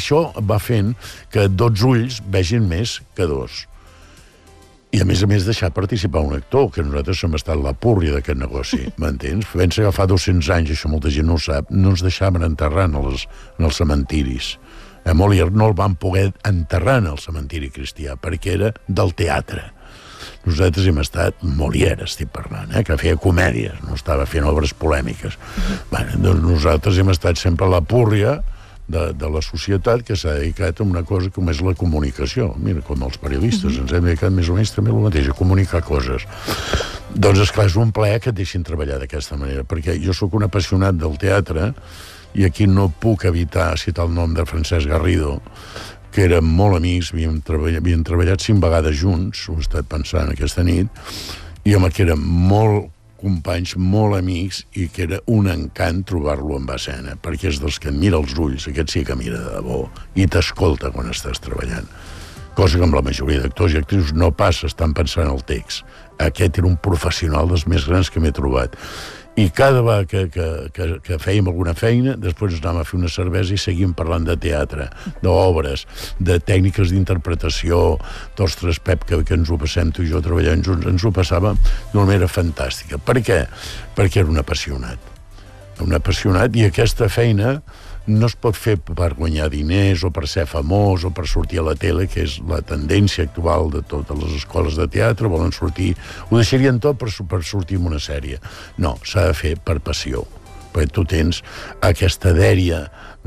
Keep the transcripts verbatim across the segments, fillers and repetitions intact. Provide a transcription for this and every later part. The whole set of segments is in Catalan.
això va fent que dotze ulls vegin més que dos. I, a més a més, deixar participar un actor, que nosaltres hem estat la púrria d'aquest negoci, m'entens? Pensa que fa dos-cents anys, això molta gent no ho sap, no ens deixaven enterrar en els, en els cementiris. A Molière no el van poder enterrar en el cementiri cristià, perquè era del teatre. Nosaltres hem estat, Molière estic parlant, eh, que feia comèdies, no estava fent obres polèmiques. Bueno, doncs nosaltres hem estat sempre la púrria De, de la societat que s'ha dedicat a una cosa com és la comunicació. Mira, com els periodistes, ens hem dedicat més o menys també el mateix, a comunicar coses. Doncs, esclar, és un plaer que et deixin treballar d'aquesta manera, perquè jo sóc un apassionat del teatre i aquí no puc evitar citar el nom de Francesc Garrido, que érem molt amics, havíem treballat, havíem treballat cinc vegades junts, ho he estat pensant aquesta nit, i home, que érem molt companys, molt amics, i que era un encant trobar-lo en escena, perquè és dels que et mira els ulls, aquest sí que mira de debò, i t'escolta quan estàs treballant. Cosa que amb la majoria d'actors i actrius no passa, estan pensant el text. Aquest era un professional dels més grans que m'he trobat. I cada vegada que, que, que, que fèiem alguna feina, després ens anàvem a fer una cervesa i seguíem parlant de teatre, d'obres, de tècniques d'interpretació. Ostres, Pep, que, que ens ho passem tu i jo treballant junts, ens ho passàvem d'una manera fantàstica. Per què? Perquè era un apassionat. Un apassionat, i aquesta feina no es pot fer per guanyar diners o per ser famós o per sortir a la tele, que és la tendència actual de totes les escoles de teatre, volen sortir, ho deixarien tot per, per sortir en una sèrie. No, s'ha de fer per passió, perquè tu tens aquesta dèria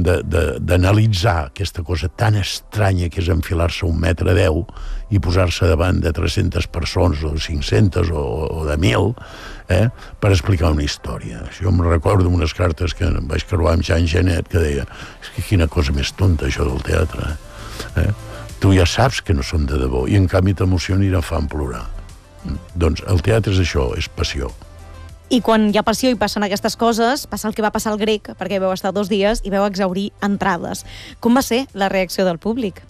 d'analitzar aquesta cosa tan estranya que és enfilar-se un metre deu i posar-se davant de tres-centes persones o cinc-centes o, o de mil, eh, per explicar una història. Jo em recordo unes cartes que vaig creuar amb Jean Genet que deia, és que quina cosa més tonta això del teatre. Eh? Tu ja saps que no són de debò i en canvi t'emociona i no fan plorar. Doncs el teatre és això, és passió. I quan hi ha passió i passen aquestes coses, passa el que va passar al Grec, perquè vau estar dos dies i vau exhaurir entrades. Com va ser la reacció del públic?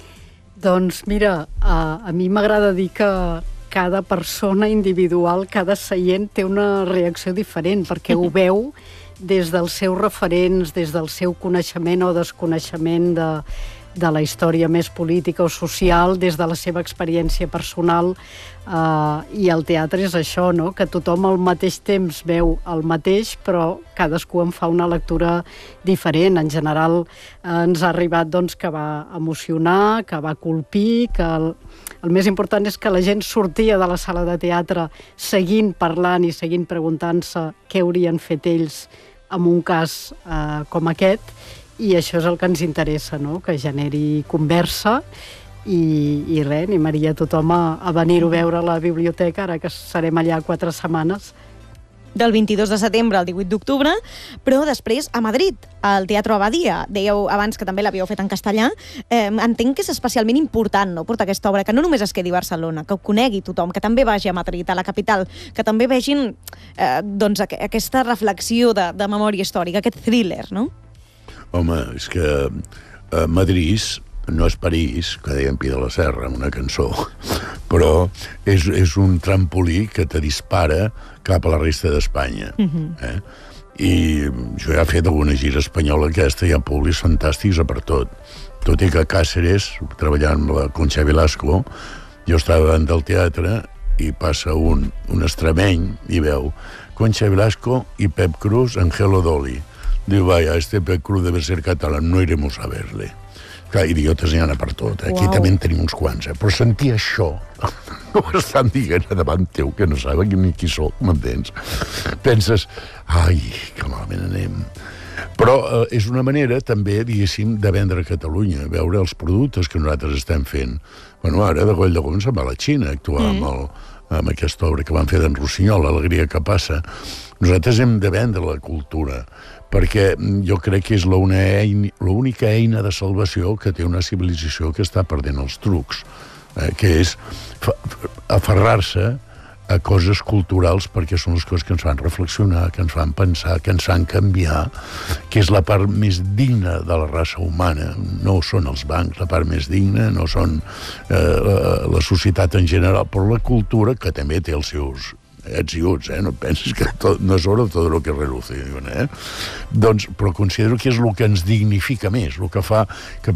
Doncs mira, a, a mi m'agrada dir que cada persona individual, cada seient té una reacció diferent, perquè ho veu des dels seus referents, des del seu coneixement o desconeixement de, de la història més política o social, des de la seva experiència personal, Uh, i el teatre és això, no? Que tothom al mateix temps veu el mateix, però cadascú en fa una lectura diferent. En general uh, ens ha arribat doncs, que va emocionar, que va colpir, que el, el més important és que la gent sortia de la sala de teatre seguint parlant i seguint preguntant-se què haurien fet ells en un cas uh, com aquest, i això és el que ens interessa, no? Que generi conversa. I, i res, animaria tothom a, a venir-ho a veure a la biblioteca, ara que serem allà quatre setmanes. Del vint-i-dos de setembre al divuit d'octubre, però després a Madrid, al Teatro Abadia. Dèieu abans que també l'havíeu fet en castellà. Eh, entenc que és especialment important, no?, portar aquesta obra, que no només es quedi a Barcelona, que ho conegui tothom, que també vagi a Madrid, a la capital, que també vegin eh, doncs, aqu aquesta reflexió de, de memòria històrica, aquest thriller, no? Home, és que a Madrid no és París, que deien Pi de la Serra, una cançó, però és, és un trampolí que te dispara cap a la resta d'Espanya. Uh-huh. eh? I jo ja he fet alguna gira espanyola aquesta, hi ha públics fantàstics a per tot. Tot i que a Càceres, treballant amb la Concha Velasco, jo estava davant del teatre i passa un, un extremeny i veu Concha Velasco i Pep Cruz en Hello Dolly. Diu, vaya, este Pep Cruz debe ser catalán, no iremos a verle. Clar, idiotes n'hi ha per tot, eh? Aquí wow. També en tenim uns quants, eh? Però sentir això, ho estan dient davant teu, que no saben ni qui soc, m'entens? Penses, ai, que malament anem. Però eh, és una manera, també, diguéssim, de vendre a Catalunya, veure els productes que nosaltres estem fent. Bueno, ara de Goll de Gom se'n va a la Xina a actuar mm. amb, el, amb aquesta obra que van fer d'en Rossinyol, L'alegria que passa. Nosaltres hem de vendre la cultura, perquè jo crec que és l'única eina de salvació que té una civilització que està perdent els trucs, eh, que és aferrar-se a coses culturals, perquè són les coses que ens fan reflexionar, que ens fan pensar, que ens fan canviar, que és la part més digna de la raça humana. No són els bancs la part més digna, no són eh, la, la societat en general, però la cultura, que també té els seus ets i uts, eh? No pensis que tot, no és oro tot el que reluce, eh? Doncs, però considero que és el que ens dignifica més, el que fa que